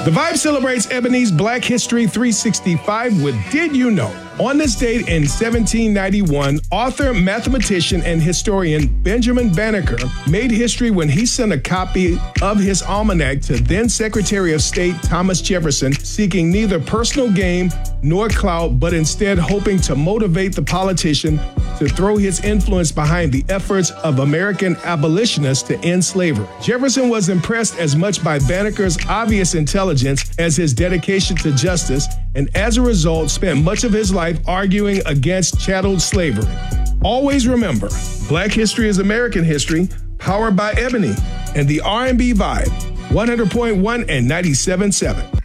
The Vibe celebrates Ebony's Black History 365 with Did You Know? On this date in 1791, author, mathematician, and historian Benjamin Banneker made history when he sent a copy of his almanac to then Secretary of State Thomas Jefferson, seeking neither personal gain nor clout, but instead hoping to motivate the politician to throw his influence behind the efforts of American abolitionists to end slavery. Jefferson was impressed as much by Banneker's obvious intelligence as his dedication to justice, and as a result spent much of his life arguing against chattel slavery. Always remember, Black history is American history, powered by Ebony and the R&B Vibe, 100.1 and 97.7.